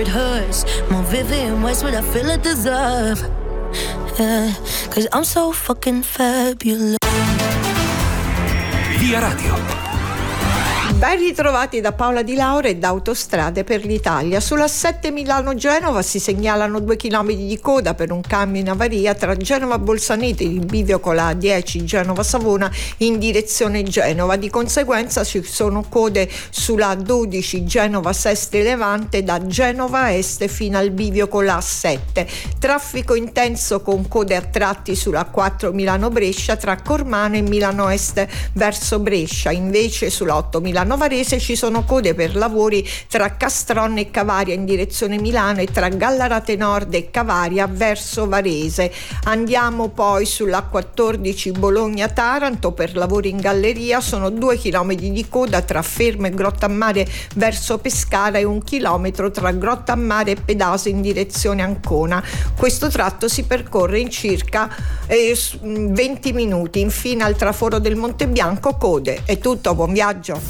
It hurts more vivid in ways what I feel I deserve. Yeah, 'cause I'm so fucking fabulous. Via Radio. Ben ritrovati da Paola Di Laura e da Autostrade per l'Italia. Sulla 7 Milano-Genova si segnalano 2 chilometri di coda per un cambio in avaria tra Genova Bolzaneto, il bivio con la A10 Genova-Savona in direzione Genova. Di conseguenza ci sono code sulla 12 Genova-Seste Levante da Genova Est fino al bivio con la A7. Traffico intenso con code a tratti sulla 4 Milano-Brescia tra Cormano e Milano Est verso Brescia. Invece sulla 8 Milano Varese ci sono code per lavori tra Castronne e Cavaria in direzione Milano e tra Gallarate Nord e Cavaria verso Varese. Andiamo poi sulla 14 Bologna-Taranto per lavori in galleria, sono 2 chilometri di coda tra Fermo e Grottammare verso Pescara e 1 chilometro tra Grottammare e Pedaso in direzione Ancona. Questo tratto si percorre in circa 20 minuti. Infine al traforo del Monte Bianco code. È tutto, buon viaggio.